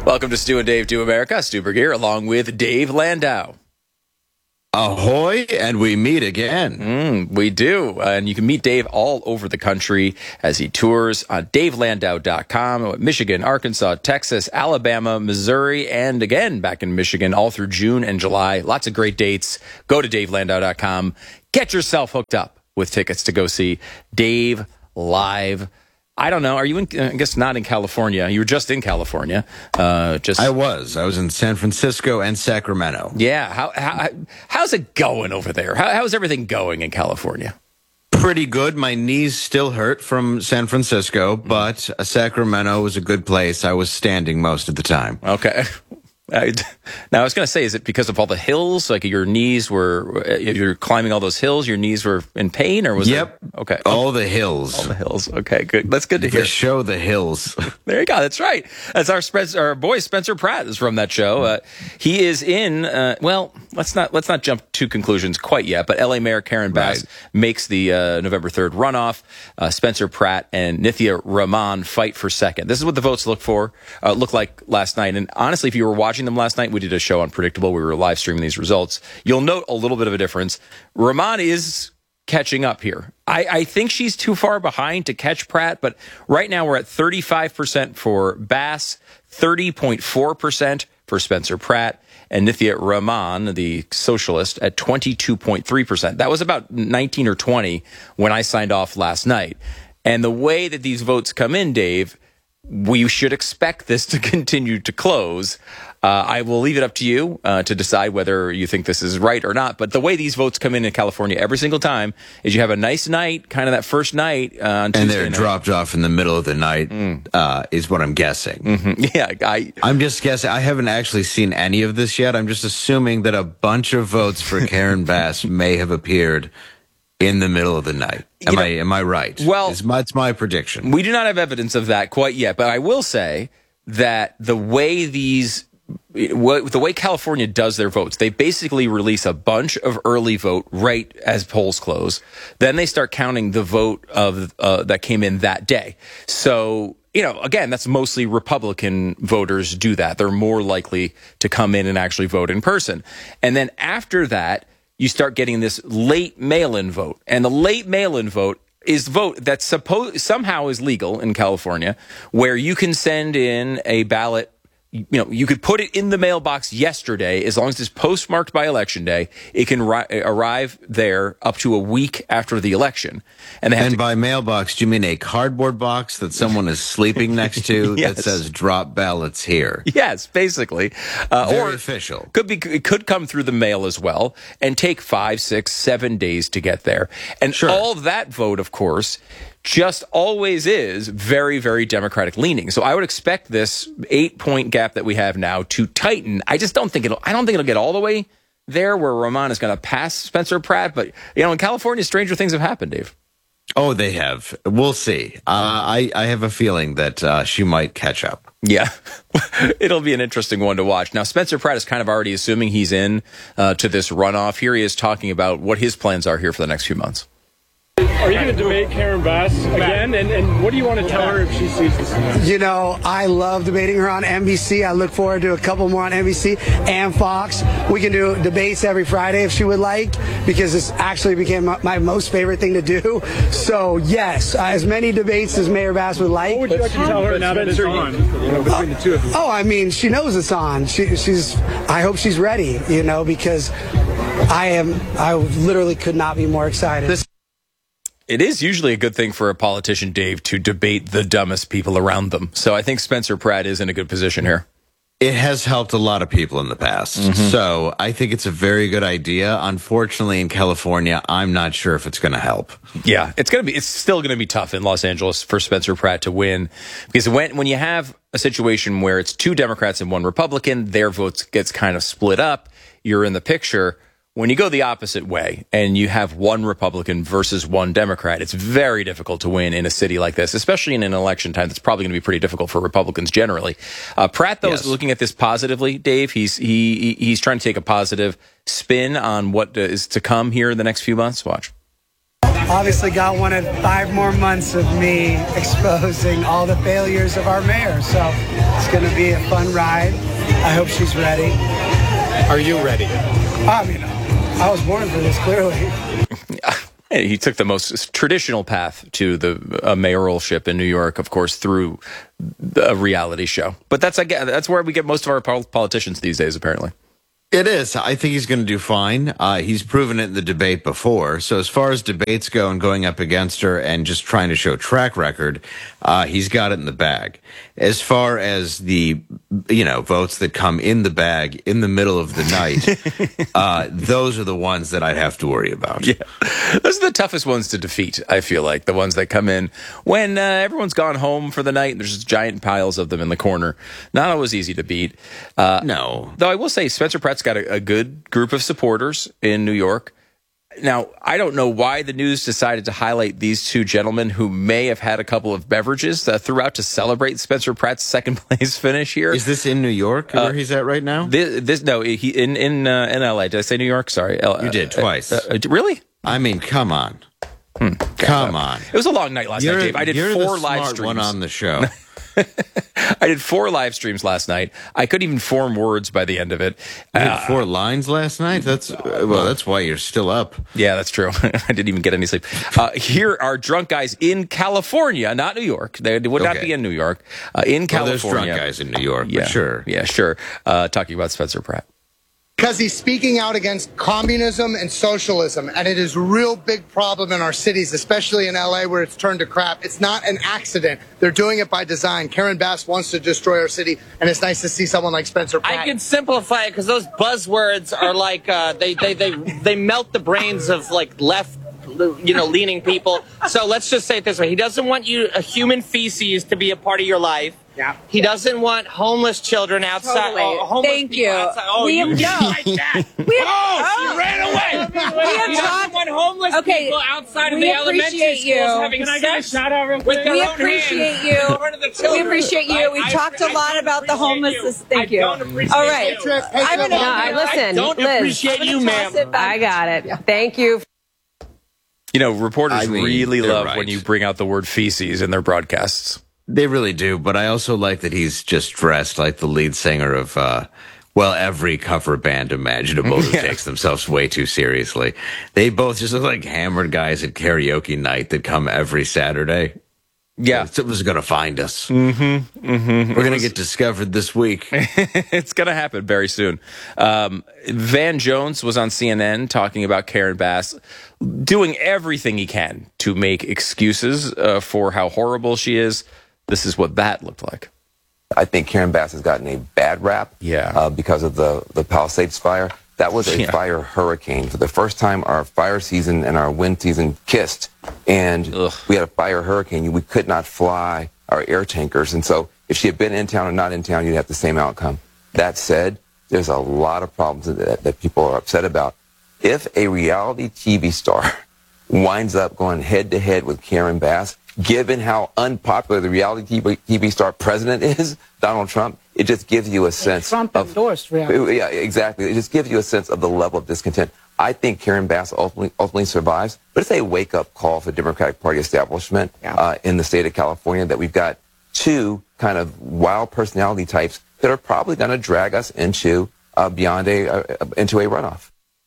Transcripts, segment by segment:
Welcome to Stu and Dave Do America. Stu Burgier along with Dave Landau. Ahoy, and we meet again. We do. And you can meet Dave all over the country as he tours on davelandau.com. Michigan, Arkansas, Texas, Alabama, Missouri, and again back in Michigan all through June and July. Lots of great dates. Go to davelandau.com. Get yourself hooked up with tickets to go see Dave live. I don't know. Are you in, I guess not in California. You were just in California. I was in San Francisco and Sacramento. Yeah. How's it going over there? How's everything going in California? Pretty good. My knees still hurt from San Francisco, but Sacramento was a good place. I was standing most of the time. Okay. Now, I was going to say, is it because of all the hills? Like your knees were, you're climbing all those hills, your knees were in pain, or was Yep. it? Okay. All the hills. All the hills. Okay, good. That's good to hear. The show, The Hills. There you go. That's right. That's our boy Spencer Pratt is from that show. He is in. Well, let's not jump to conclusions quite yet. But L.A. Mayor Karen Bass makes the November 3rd runoff. Spencer Pratt and Nithya Raman fight for second. This is what the votes look like last night. And honestly, if you were watching them last night, we did a show on Predictable. We were live streaming these results. You'll note a little bit of a difference. Raman is catching up here. I think she's too far behind to catch Pratt, but right now we're at 35% for Bass, 30.4% for Spencer Pratt, and Nithya Raman, the socialist, at 22.3%. That was about 19 or 20 when I signed off last night. And the way that these votes come in, Dave, we should expect this to continue to close. I will leave it up to you to decide whether you think this is right or not. But the way these votes come in California every single time is you have a nice night, kind of that first night on Tuesday and they're night. Dropped off in the middle of the night, is what I'm guessing. Mm-hmm. Yeah, I'm just guessing. I haven't actually seen any of this yet. I'm just assuming that a bunch of votes for Karen Bass may have appeared in the middle of the night. Am I right? Well, it's my prediction. We do not have evidence of that quite yet, but I will say that the way California does their votes, they basically release a bunch of early vote right as polls close. Then they start counting the vote of that came in that day. So, again, that's mostly Republican voters do that. They're more likely to come in and actually vote in person. And then after that, you start getting this late mail-in vote. And the late mail-in vote is vote that somehow is legal in California, where you can send in a ballot. You could put it in the mailbox yesterday, as long as it's postmarked by Election Day. It can arrive there up to a week after the election. And by mailbox, do you mean a cardboard box that someone is sleeping next to Yes. that says "drop ballots here"? Yes, basically. Very official. It could come through the mail as well and take 5, 6, 7 days to get there. And all of that vote, of course, just always is very, very Democratic leaning. So I would expect this 8-point gap that we have now to tighten. I don't think it'll get all the way there where Raman is going to pass Spencer Pratt. But, in California, stranger things have happened, Dave. Oh, they have. We'll see. I have a feeling that she might catch up. Yeah, it'll be an interesting one to watch. Now, Spencer Pratt is kind of already assuming he's in to this runoff. Here he is talking about what his plans are here for the next few months. Are you going to debate Karen Bass again? And what do you want to tell her if she sees this? I love debating her on NBC. I look forward to a couple more on NBC and Fox. We can do debates every Friday if she would like, because this actually became my most favorite thing to do. So, yes, as many debates as Mayor Bass would like. What would you like to tell her now that it's on, between the two of you? Oh, I mean, she knows it's on. I hope she's ready, because I literally could not be more excited. It is usually a good thing for a politician, Dave, to debate the dumbest people around them. So I think Spencer Pratt is in a good position here. It has helped a lot of people in the past. So I think it's a very good idea. Unfortunately, in California, I'm not sure if it's going to help. Yeah, it's still going to be tough in Los Angeles for Spencer Pratt to win, because when you have a situation where it's 2 Democrats and 1 Republican, their votes gets kind of split up. You're in the picture. When you go the opposite way and you have 1 Republican versus 1 Democrat, it's very difficult to win in a city like this, especially in an election time. That's probably going to be pretty difficult for Republicans generally. Pratt, though, is looking at this positively, Dave. He's trying to take a positive spin on what is to come here in the next few months. Watch. obviously God wanted 5 more months of me exposing all the failures of our mayor. So it's going to be a fun ride. I hope she's ready. Are you ready? I mean, I was born for this, clearly. He took the most traditional path to the mayoralship in New York, of course, through a reality show. But that's where we get most of our politicians these days, apparently. It is. I think he's going to do fine. He's proven it in the debate before. So as far as debates go and going up against her and just trying to show track record, he's got it in the bag. As far as the, votes that come in the bag in the middle of the night, those are the ones that I'd have to worry about. Yeah. Those are the toughest ones to defeat, I feel like. The ones that come in when everyone's gone home for the night and there's just giant piles of them in the corner. Not always easy to beat. No. Though I will say Spencer Pratt's got a good group of supporters in New York. Now, I don't know why the news decided to highlight these two gentlemen who may have had a couple of beverages throughout to celebrate Spencer Pratt's second place finish here. Is this in New York where he's at right now? He in LA. Did I say New York? Sorry. You did twice. Really? I mean, come on. Come on. It was a long night last night, Dave. I did 4 live streams. One on the show. I did 4 live streams last night. I couldn't even form words by the end of it. You did 4 lines last night? That's why you're still up. Yeah, that's true. I didn't even get any sleep. Here are drunk guys in California, not New York. They would not be in New York. In California. There's drunk guys in New York, but sure. Yeah, sure. Talking about Spencer Pratt. Because he's speaking out against communism and socialism, and it is a real big problem in our cities, especially in LA where it's turned to crap. It's not an accident. They're doing it by design. Karen Bass wants to destroy our city, and it's nice to see someone like Spencer Pratt. I can simplify it because those buzzwords are like they melt the brains of like left leaning people. So let's just say it this way. He doesn't want human feces to be a part of your life. Yeah. He doesn't want homeless children outside. Totally. Thank you. Outside. Oh, we you have no. like that. She ran away. We have want homeless people outside of the elementary schools having sex with their own hands. We appreciate you. We talked a lot about the homelessness. Thank you. All right. I don't appreciate you, ma'am. I got it. Thank you. Reporters really love when you bring out the word feces in their broadcasts. They really do, but I also like that he's just dressed like the lead singer of, every cover band imaginable that takes themselves way too seriously. They both just look like hammered guys at karaoke night that come every Saturday. Yeah. Someone's going to find us. We're going to get discovered this week. It's going to happen very soon. Van Jones was on CNN talking about Karen Bass doing everything he can to make excuses for how horrible she is. This is what that looked like. I think Karen Bass has gotten a bad rap because of the Palisades fire. That was a fire hurricane. For the first time, our fire season and our wind season kissed. And we had a fire hurricane. We could not fly our air tankers. And so if she had been in town or not in town, you'd have the same outcome. That said, there's a lot of problems that people are upset about. If a reality TV star winds up going head-to-head with Karen Bass, given how unpopular the reality TV star president is, Donald Trump, it just gives you a sense Trump endorsed reality. Yeah, exactly. It just gives you a sense of the level of discontent. I think Karen Bass ultimately survives, but it's a wake-up call for the Democratic Party establishment in the state of California that we've got 2 kind of wild personality types that are probably going to drag us into into a runoff.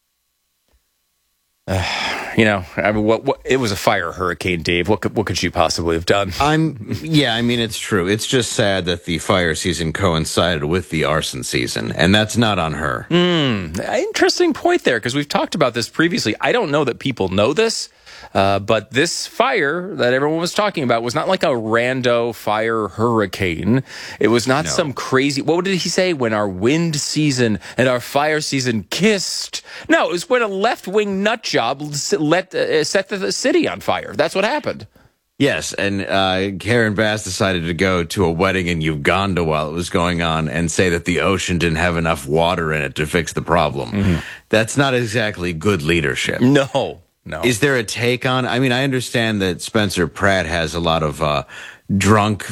It was a fire hurricane, Dave. What could she possibly have done? It's true. It's just sad that the fire season coincided with the arson season, and that's not on her. Interesting point there, because we've talked about this previously. I don't know that people know this, but this fire that everyone was talking about was not like a rando fire hurricane. It was not some crazy, what did he say? When our wind season and our fire season kissed. No, it was when a left-wing nut job set the city on fire. That's what happened. Yes, and Karen Bass decided to go to a wedding in Uganda while it was going on and say that the ocean didn't have enough water in it to fix the problem. That's not exactly good leadership. No. Is there a take on? I understand that Spencer Pratt has a lot of drunk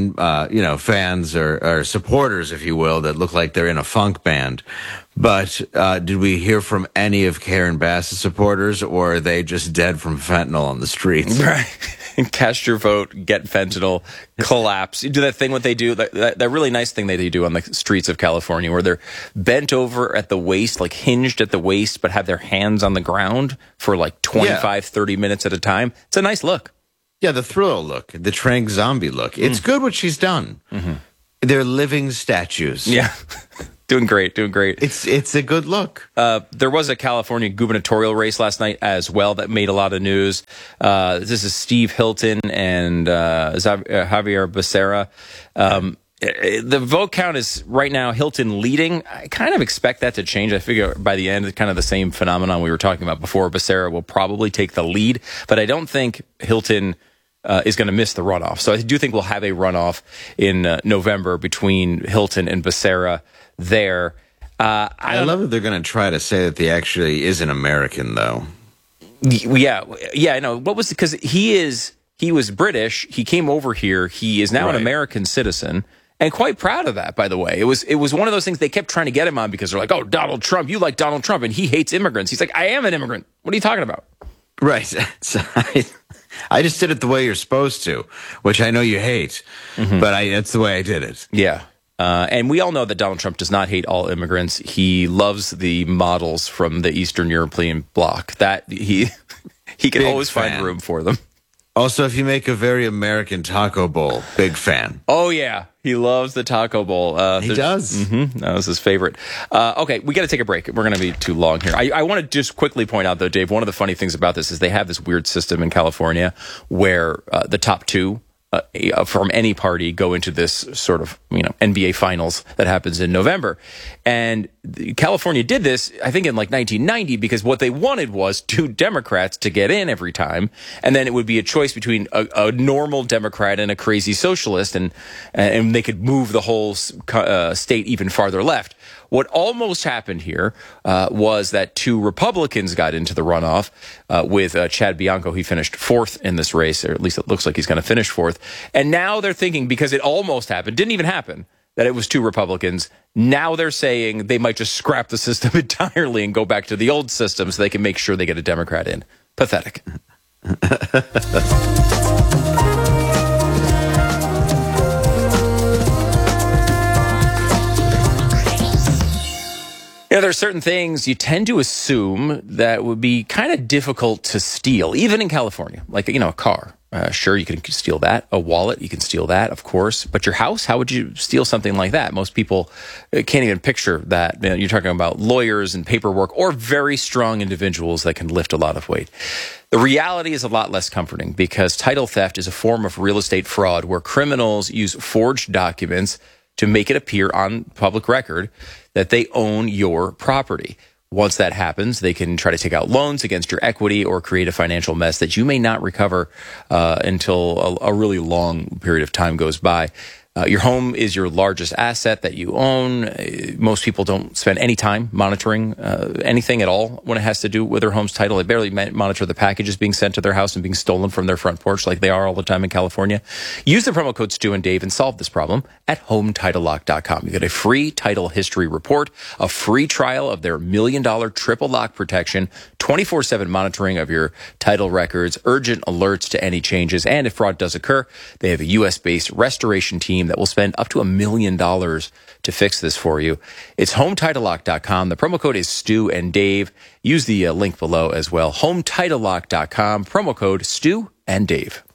fans or supporters, if you will, that look like they're in a funk band. But did we hear from any of Karen Bass's supporters, or are they just dead from fentanyl on the streets? Right. Cast your vote, get fentanyl, collapse. You do that thing what they do, that really nice thing they do on the streets of California, where they're bent over at the waist, like hinged at the waist, but have their hands on the ground for like 25, 30 minutes at a time. It's a nice look. Yeah, the Thriller look, the trank zombie look. It's good what she's done. Mm-hmm. They're living statues. Yeah. Doing great. It's a good look. There was a California gubernatorial race last night as well that made a lot of news. This is Steve Hilton and Javier Becerra. The vote count is right now Hilton leading. I kind of expect that to change. I figure by the end, it's kind of the same phenomenon we were talking about before. Becerra will probably take the lead, but I don't think Hilton is going to miss the runoff. So I do think we'll have a runoff in November between Hilton and Becerra there. I love that they're going to try to say that he actually is an American, though. Yeah, I know. What was because he was British. He came over here. He is now an American citizen, and quite proud of that. By the way, it was one of those things they kept trying to get him on because they're like, "Oh, Donald Trump, you like Donald Trump, and he hates immigrants." He's like, "I am an immigrant. What are you talking about?" Right. So I just did it the way you're supposed to, which I know you hate, but that's the way I did it. Yeah. And we all know that Donald Trump does not hate all immigrants. He loves the models from the Eastern European bloc. That he can always find room for them. Also, if you make a very American taco bowl, big fan. Oh, yeah. He loves the taco bowl. He does. That was his favorite. Okay, we got to take a break. We're going to be too long here. I want to just quickly point out, though, Dave, one of the funny things about this is they have this weird system in California where the top two from any party go into this sort of NBA finals that happens in November. And California did this, I think, in like 1990, because what they wanted was two Democrats to get in every time, and then it would be a choice between a normal Democrat and a crazy socialist, and they could move the whole state even farther left. What almost happened here was that two Republicans got into the runoff with Chad Bianco. He finished fourth in this race, or at least it looks like he's going to finish fourth. And now they're thinking, because it almost happened, didn't even happen, that it was two Republicans. Now they're saying they might just scrap the system entirely and go back to the old system so they can make sure they get a Democrat in. Pathetic. There are certain things you tend to assume that would be kind of difficult to steal, even in California, like, a car. Sure, you can steal that. A wallet, you can steal that, of course. But your house, how would you steal something like that? Most people can't even picture that. You're talking about lawyers and paperwork, or very strong individuals that can lift a lot of weight. The reality is a lot less comforting, because title theft is a form of real estate fraud where criminals use forged documents to make it appear on public record that they own your property. Once that happens, they can try to take out loans against your equity or create a financial mess that you may not recover until a really long period of time goes by. Your home is your largest asset that you own. Most people don't spend any time monitoring anything at all when it has to do with their home's title. They barely monitor the packages being sent to their house and being stolen from their front porch like they are all the time in California. Use the promo code Stu and Dave and solve this problem at HomeTitleLock.com. You get a free title history report, a free trial of their $1 million triple lock protection, 24/7 monitoring of your title records, urgent alerts to any changes, and if fraud does occur, they have a U.S.-based restoration team that will spend up to $1 million to fix this for you. It's HomeTitleLock.com. The promo code is Stu and Dave. Use the link below as well. HomeTitleLock.com. Promo code Stu and Dave.